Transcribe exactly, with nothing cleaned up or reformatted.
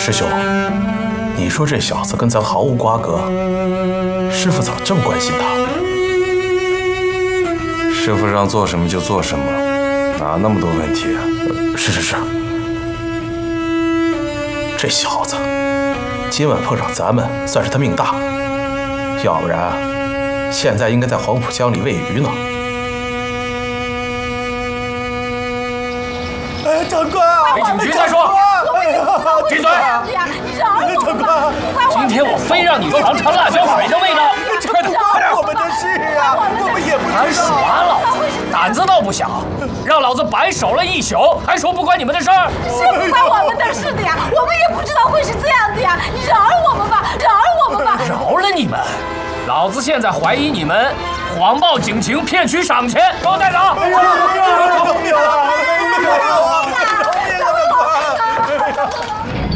师兄，你说这小子跟咱毫无瓜葛，师傅怎么这么关心他？ 师傅让做什么就做什么，哪那么多问题啊？ 是是是，这小子今晚碰上咱们，算是他命大，要不然现在应该在黄浦江里喂鱼呢。 哎，长官， 回警局再说。闭嘴！ 你饶了我吧！ 今天我非让你尝尝辣椒水的味道！ 快点，我们的事啊，我们也不敢数完了，胆子倒不小，让老子白守了一宿，还说不关你们的事儿？ 是不关我们的事的呀，我们也不知道会是这样的呀！你饶了我们吧，饶了我们吧！ 饶了你们！老子现在怀疑你们谎报警情，骗取赏钱，给我带走！ 没有啊，没有啊！